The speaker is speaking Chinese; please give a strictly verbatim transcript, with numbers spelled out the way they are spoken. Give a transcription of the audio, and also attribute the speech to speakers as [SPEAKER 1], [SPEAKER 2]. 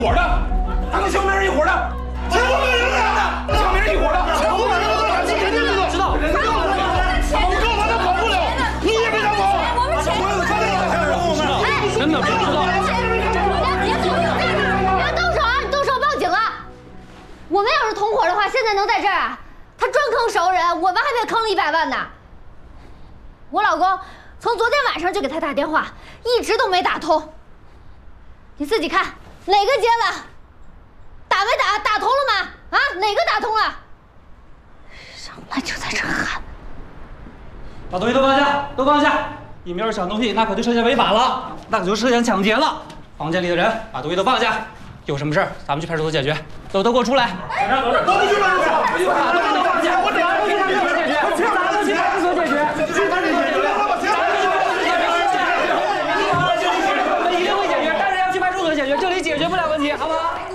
[SPEAKER 1] 伙的，他跟小美人一伙的，小美人的，小美人一伙的，小美人的，知道？我告他，他跑不了，你也别想跑。我们钱，哎，真的不知道。
[SPEAKER 2] 别别别动手啊！你动手报警啊！我们要是同伙的话，现在能在这儿啊？他专坑熟人，我们还被坑了一百万呢。我老公从昨天晚上就给他打电话，一直都没打通。你自己看哪个接了？打没打？打通了吗？啊，哪个打通了？上来就在这喊，
[SPEAKER 3] 把东西都放下，都放下！你们要是抢东西，那可就涉嫌违法了，那可就涉嫌抢劫了。房间里的人，把东西都放下。有什么事儿，咱们去派出所解决。都都给我出来！警察同志，都去派出所！把东西都放下！我拿东西去解决！拿东西去派出所解决！去派出所解决！一定会解决，但是要去派出所解决，这里解决不了问题，好不好？